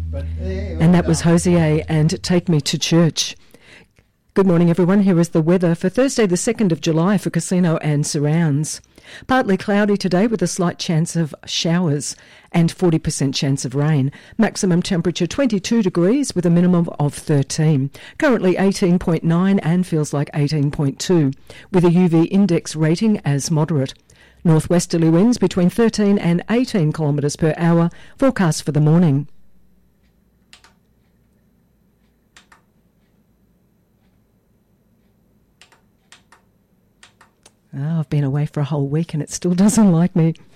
And that was Hosier and Take Me to Church. Good morning, everyone. Here is the weather for Thursday, the 2nd of July for Casino and surrounds. Partly cloudy today with a slight chance of showers and 40% chance of rain. Maximum temperature 22 degrees with a minimum of 13. Currently 18.9 and feels like 18.2 with a UV index rating as moderate. Northwesterly winds between 13 and 18 kilometres per hour forecast for the morning. Oh, I've been away for a whole week and it still doesn't like me.